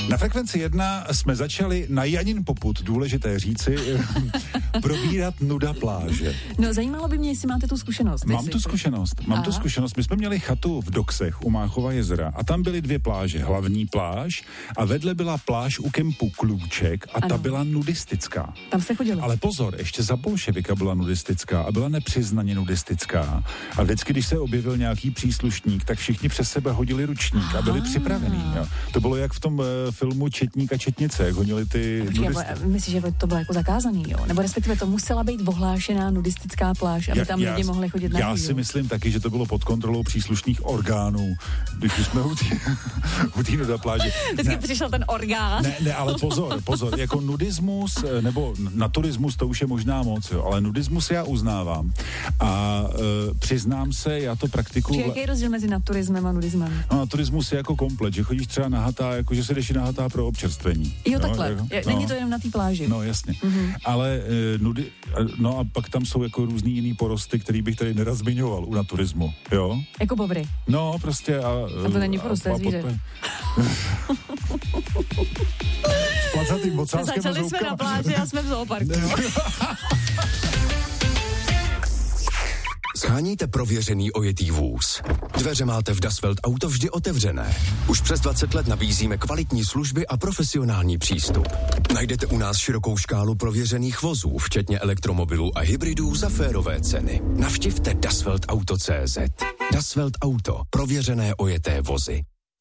Na Frekvenci 1 jsme začali na Janin popud, důležité říci, probírat nuda pláže. No, zajímalo by mě, jestli máte tu zkušenost. Mám tu zkušenost. My jsme měli chatu v Doksech u Máchova jezera a tam byly 2 pláže. Hlavní pláž a vedle byla pláž u kempu Klůček a ta byla nudistická. Tam jste chodili. Ale pozor, ještě za bolševika byla nudistická a byla nepřiznaně nudistická. A vždycky, když se objevil nějaký příslušník, tak všichni přes sebe hodili ručník a byli připravení. Jo. To bylo jak v tom filmu Četník a četnice, jak honili ty nudisty. Myslíš, že to bylo jako zakázaný, jo? Nebo respektive to musela být ohlášená nudistická pláž, aby tam lidi mohli chodit na Já si myslím taky, že to bylo pod kontrolou příslušných orgánů, když jsme u té nuda pláže. Vždycky přišel ten orgán. Ne, ale pozor, jako nudismus, nebo naturismus, to už je možná moc, jo, ale nudismus já uznávám. A přiznám se, já to praktikuju. Jaký je rozdíl mezi naturismem a nudismem? No, naturismus je jako komplet, že chodíš třeba nahatá, jako že se jdeš nahatá pro občerstvení. Jo, takhle. Není to jenom na té pláži. No, jasně. Ale no a pak tam jsou jako různý jiný porosty, který bych tady nerad zmiňoval u naturismu, jo? Jako bobry. No, prostě a to není porost, to je zvíře. S placatým ocáskem. Začali jsme na pláži a jsme v zooparku. Sháníte prověřený ojetý vůz. Dveře máte v Das Welt Auto vždy otevřené. Už přes 20 let nabízíme kvalitní služby a profesionální přístup. Najdete u nás širokou škálu prověřených vozů, včetně elektromobilů a hybridů za férové ceny. Navštivte dasweltauto.cz. Das Welt Auto. Prověřené ojeté vozy.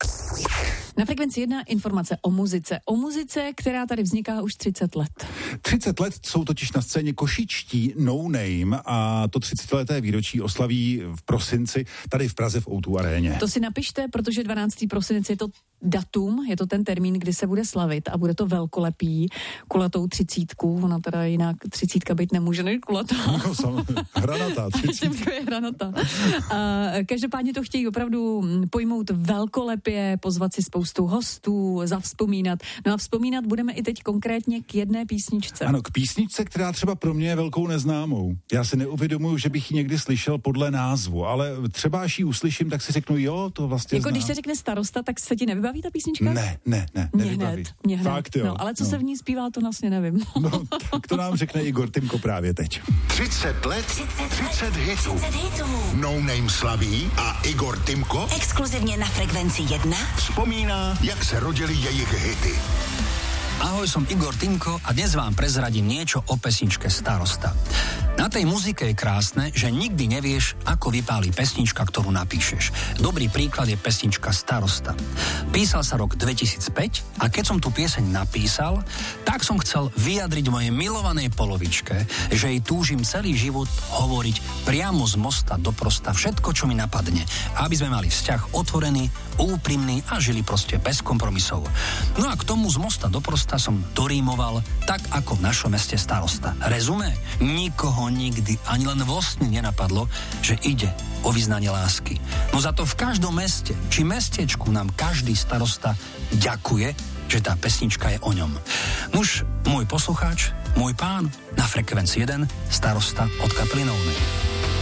Na Frekvenci 1 informace o muzice. O muzice, která tady vzniká už 30 let. 30 let jsou totiž na scéně košičtí No Name a to 30leté výročí oslaví v prosinci tady v Praze v O2 aréně. To si napište, protože 12. prosinec je to datum, je to ten termín, kdy se bude slavit a bude to velkolepý, kulatou 30. Ona teda jinak 30 být nemůže, než kulatá. No, hranatá 30. je hranatá. Každopádně to chtějí opravdu pojmout velkolepě, pozvat si spoustu hostů, zavzpomínat. No a vzpomínat budeme i teď konkrétně k jedné písničce. Ano, k písničce, která třeba pro mě je velkou neznámou. Já si neuvědomuji, že bych ji někdy slyšel podle názvu, ale třeba až ji uslyším, tak si řeknu, jo, to vlastně jako znám. když se řekne Starosta, tak se ti nevybaví ta písnička? Ne, nevybaví. Mě hned. Fakt, jo. No, ale co se v ní zpívá, to vlastně nevím. No, tak to nám řekne Igor Timko právě teď. 30 let, 30 hitů. No Name slaví a Igor Timko exkluzivně na Frekvenci 1 vzpomíná, jak se rodily jejich hity. Ahoj, som Igor Timko a dnes vám prezradím niečo o pesničke Starosta. Na tej muzike je krásne, že nikdy nevieš, ako vypálí pesnička, ktorú napíšeš. Dobrý príklad je pesnička Starosta. Písal sa rok 2005 a keď som tú pieseň napísal, tak som chcel vyjadriť mojej milovanej polovičke, že jej túžim celý život hovoriť priamo z mosta do prosta všetko, čo mi napadne, aby sme mali vzťah otvorený, úprimný a žili proste bez kompromisov. No a k tomu z mosta do prosta som dorímoval tak, ako v našom meste Starosta. Rezumé? Nikoho nikdy ani len vo sne nenapadlo, že ide o vyznanie lásky. No za to v každom meste či mestečku nám každý starosta ďakuje, že tá pesnička je o ňom. Nuž, môj poslucháč, môj pán, na Frekvencii 1 Starosta od kapely No Name.